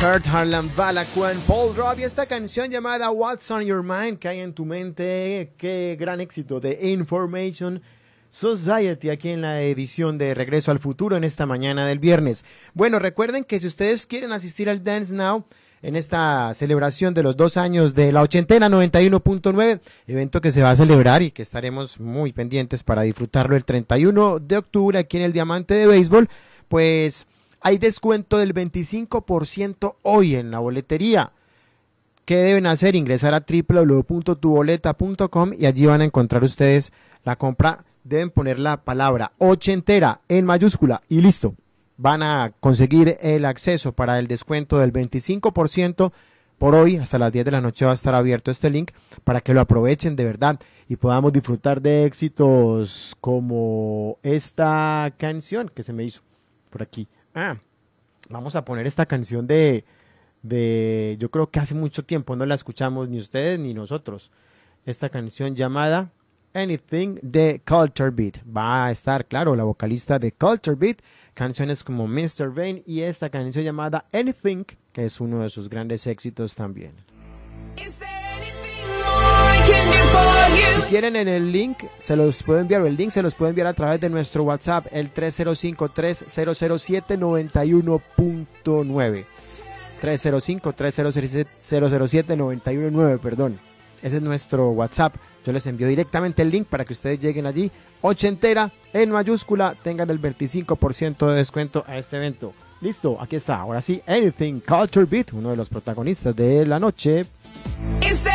Kurt Harlan Bala con Paul Robb y esta canción llamada What's on Your Mind, que hay en tu mente. Qué gran éxito de Information Society aquí en la edición de Regreso al Futuro en esta mañana del viernes. Bueno, recuerden que si ustedes quieren asistir al Dance Now en esta celebración de los 2 años de la ochentena 91.9, evento que se va a celebrar y que estaremos muy pendientes para disfrutarlo el 31 de octubre aquí en el Diamante de Béisbol, pues hay descuento del 25% hoy en la boletería. ¿Qué deben hacer? Ingresar a www.tuboleta.com y allí van a encontrar ustedes la compra. Deben poner la palabra ochentera en mayúscula y listo. Van a conseguir el acceso para el descuento del 25% por hoy. Hasta las 10 de la noche va a estar abierto este link para que lo aprovechen de verdad y podamos disfrutar de éxitos como esta canción que se me hizo por aquí. Vamos a poner esta canción de yo creo que hace mucho tiempo no la escuchamos ni ustedes ni nosotros. Esta canción llamada Anything de Culture Beat. Va a estar, claro, la vocalista de Culture Beat, canciones como Mr. Vain y esta canción llamada Anything, que es uno de sus grandes éxitos también. Si quieren en el link, se los puedo enviar, o el link se los puedo enviar a través de nuestro WhatsApp, el 305-3007-91.9. 305-3007-91.9, perdón. Ese es nuestro WhatsApp. Yo les envío directamente el link para que ustedes lleguen allí. Ochentera en mayúscula, tengan el 25% de descuento a este evento. Listo, aquí está. Ahora sí, Anything, Culture Beat, uno de los protagonistas de la noche.